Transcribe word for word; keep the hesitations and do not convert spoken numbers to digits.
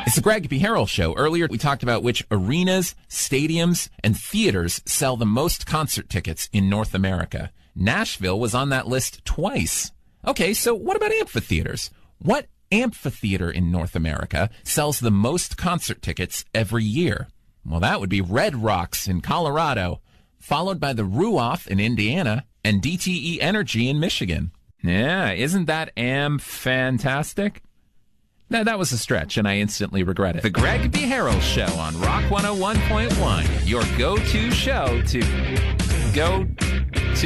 It's the Greg Behero Show. Earlier, we talked about which arenas, stadiums, and theaters sell the most concert tickets in North America. Nashville was on that list twice. Okay, so what about amphitheaters? What amphitheater in North America sells the most concert tickets every year? Well, that would be Red Rocks in Colorado, followed by the Ruoff in Indiana and D T E Energy in Michigan. Yeah, isn't that am fantastic? Now, that was a stretch, and I instantly regret it. The Greg Behero Show on Rock one oh one point one, your go-to show to go